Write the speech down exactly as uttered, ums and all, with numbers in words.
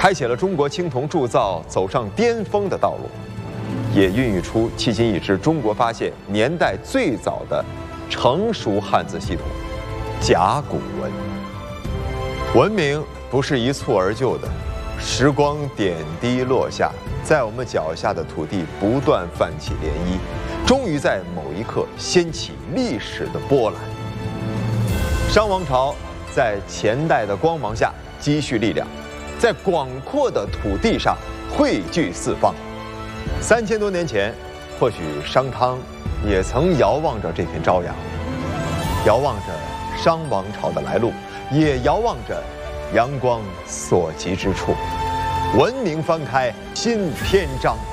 开启了中国青铜铸造走上巅峰的道路，也孕育出迄今已知中国发现年代最早的成熟汉字系统——甲骨文。文明不是一蹴而就的，时光点滴落下，在我们脚下的土地不断泛起涟漪，终于在某一刻掀起历史的波澜。商王朝在前代的光芒下积蓄力量，在广阔的土地上汇聚四方。三千多年前，或许商汤也曾遥望着这片朝阳，遥望着商王朝的来路，也遥望着阳光所及之处。文明翻开新篇章。